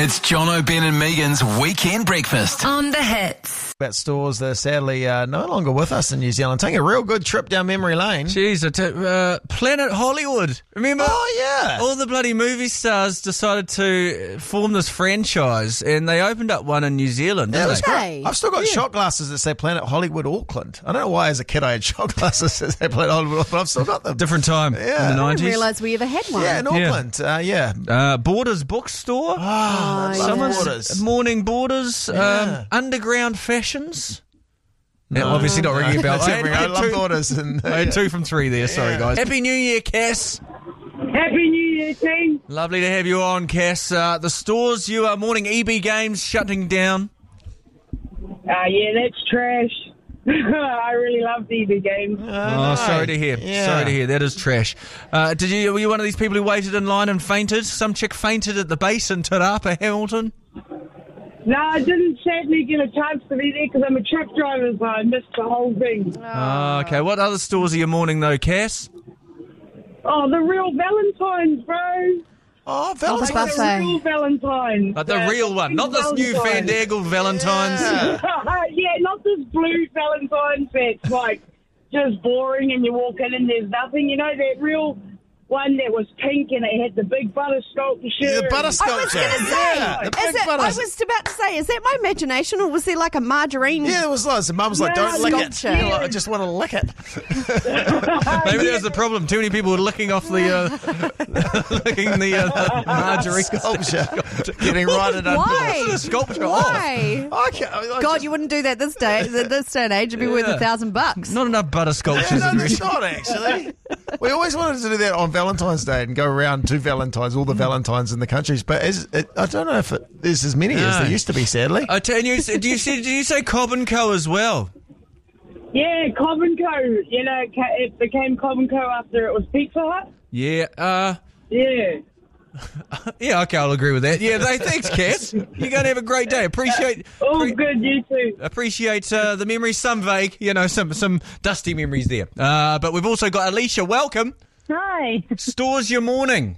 It's Jono, Ben and Megan's Weekend Breakfast. On the Hits. About stores that are sadly no longer with us in New Zealand. Taking a real good trip down memory lane. Jeez, Planet Hollywood. Remember? Oh, yeah. All the bloody movie stars decided to form this franchise, and they opened up one in New Zealand, Yeah, it didn't was they? great. I've still got shot glasses that say Planet Hollywood Auckland. I don't know why as a kid I had shot glasses that say Planet Hollywood, but I've still got them. Different time Yeah. in the I 90s. didn't realise we ever had one. Yeah, in Auckland. Yeah. Borders Bookstore. Love Borders. Morning Borders. Yeah. Underground Fashions. Yeah, obviously not ringing a bell. I love Borders. And, I had 2 from 3 there. Sorry, guys. Happy New Year, Cass. Happy New Year, team. Lovely to have you on, Cass. The stores, you are morning EB Games shutting down. Yeah, that's trash. I really love the EB games. Oh, sorry to hear. Yeah. Sorry to hear. That is trash. Were you one of these people who waited in line and fainted? Some chick fainted at the base in Te Rapa, Hamilton. No, I didn't sadly get a chance to be there because I'm a truck driver, so I missed the whole thing. Oh, okay. What other stores are you mourning, though, Cass? Oh, the real Valentine's, bro. Oh, the Valentine's. buffet. The real Valentine's. The real one, not this new fandangled Valentine's. Yeah, not this blue Valentine's that's like just boring and you walk in and there's nothing. You know, that real one that was pink and it had the big butter sculpture. The butter I was sculpture. going to say, Yeah, the is big it, butter. I was about to say, is that my imagination or was there like a margarine? Yeah, there was lots. And Mum was like, Yeah, don't lick it. sculpture. You know, I just want to lick it. Maybe that was the problem. Too many people were licking off the margarine Sculpture. Getting right at Why? the sculpture off. Why? I God, you wouldn't do that this day and age. It'd be worth $1,000. Not enough butter sculptures no, in it's there. not actually. We always wanted to do that on Valentine's Day and go around to Valentine's, all the Valentines in the countries. But I don't know if there's as many as there used to be, sadly. I tell you, did you say Cobb and Co as well? Yeah, Cobb & Co. You know, it became Cobb & Co after it was Pizza Hut. Yeah. Yeah. Yeah, okay, I'll agree with that. Yeah, thanks, Cass. You're going to have a great day. Appreciate Good, you too. the memories, some vague, some dusty memories there. But we've also got Alicia. Welcome. Hi. Stores your morning.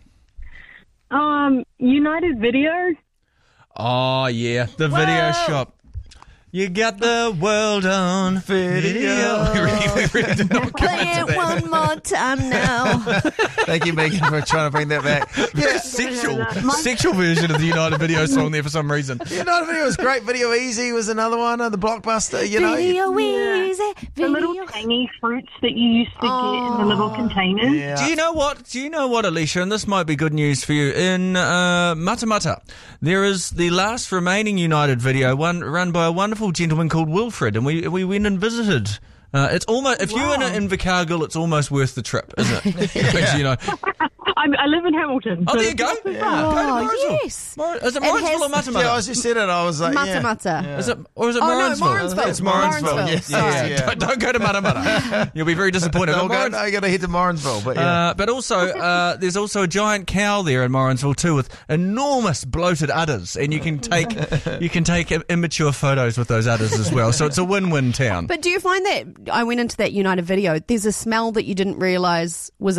United Video. Oh, yeah, the video shop. You got the world on video. We really did not Play it one more time now. Thank you, Megan, for trying to bring that back. Yeah, sexual version of the United Video song there for some reason. United Video was great. Video Easy was another one. The Blockbuster, you know. Video easy. The little tangy fruits that you used to get in the little containers. Yeah. Do you know what, Alicia? And this might be good news for you. In Matamata, there is the last remaining United Video, one run by a wonderful gentleman called Wilfred, and we went and visited. It's almost if you're in Invercargill, it's almost worth the trip, isn't it? Yeah. I live in Hamilton. Oh, so there you go. it's not too Yeah. far. Go to Oh, Morrinsville. yes. Is it It Morrinsville has- or Matamata? Yeah, as you said it, I was like, Matamata. Is it Oh, no, Morrinsville? Morrinsville. It's Morrinsville. Morrinsville. Yes. Sorry. Yeah. Don't go to Matamata. You'll be very disappointed. No, But I got to head to Morrinsville, but yeah. But also, there's also a giant cow there in Morrinsville too, with enormous bloated udders, and you can take immature photos with those udders as well. So it's a win-win town. But do you find that I went into that United Video, there's a smell that you didn't realise was